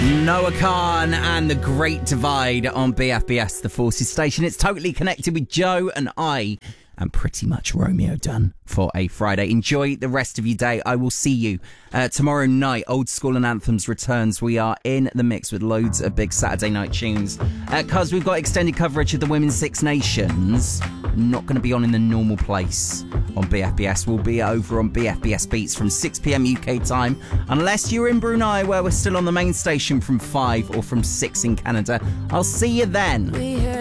Noah Khan and The Great Divide on BFBS, the Forces station. It's totally connected with Joe and I and pretty much Romeo done for a Friday. Enjoy the rest of your day. I will see you tomorrow night. Old School and Anthems returns. We are in the mix with loads of big Saturday night tunes. Because we've got extended coverage of the Women's Six Nations. Not going to be on in the normal place on BFBS. We'll be over on BFBS Beats from 6 p.m. UK time. Unless you're in Brunei, where we're still on the main station from 5 or from 6 in Canada. I'll see you then.